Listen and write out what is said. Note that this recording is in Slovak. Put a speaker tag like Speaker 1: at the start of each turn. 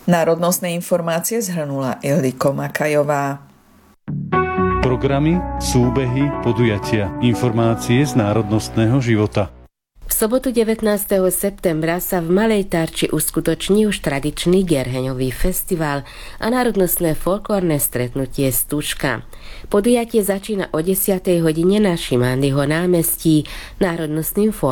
Speaker 1: Národnostné informácie zhrnula Ildiko Makajová.
Speaker 2: Programy, súbehy, podujatia, informácie z národnostného života.
Speaker 3: V sobotu 19. septembra sa v Malej Tarči uskutoční už tradičný Gerheňový festival a národnostné folklórne stretnutie Stužka. Podujatie začína o 10. hodine na Šimányho námestí národnostným